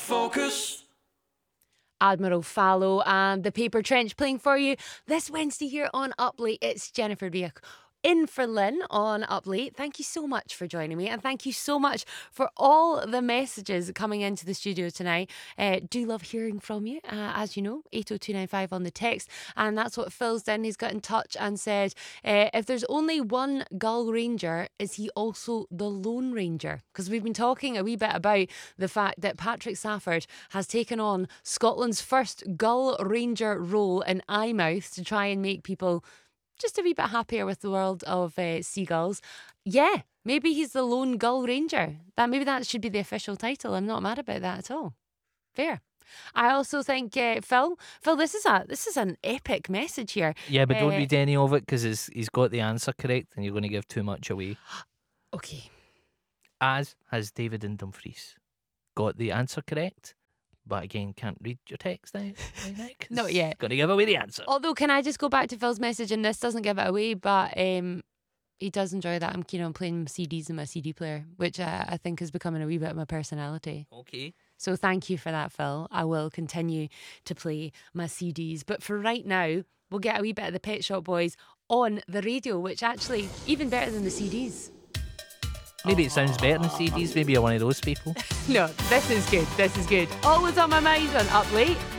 Focus. Admiral Fallow and the Paper Trench playing for you this Wednesday here on Up Late. It's Jennifer Beak in for Lynn on Up Late. Thank you so much for joining me, and thank you so much for all the messages coming into the studio tonight. Do love hearing from you, as you know, 80295 on the text, and that's what Phil's done. He's got in touch and said, if there's only one Gull Ranger, is he also the Lone Ranger? Because we've been talking a wee bit about the fact that Patrick Stafford has taken on Scotland's first Gull Ranger role in Eyemouth to try and make people just a wee bit happier with the world of seagulls. Yeah, maybe he's the Lone Gull Ranger. Maybe that should be the official title. I'm not mad about that at all. Fair. I also think Phil, this is an epic message here. Yeah, but don't read any of it because he's got the answer correct and you're going to give too much away. Okay. As has David in Dumfries got the answer correct. But again, can't read your text now. Not yet. Got to give away the answer. Although, can I just go back to Phil's message, and this doesn't give it away, but he does enjoy that I'm keen on playing CDs in my CD player, which I think is becoming a wee bit of my personality. Okay. So thank you for that, Phil. I will continue to play my CDs. But for right now, we'll get a wee bit of the Pet Shop Boys on the radio, which actually even better than the CDs. Maybe it sounds better than CDs. Maybe you're one of those people. No, this is good. This is good. Always on my mind on Up Late.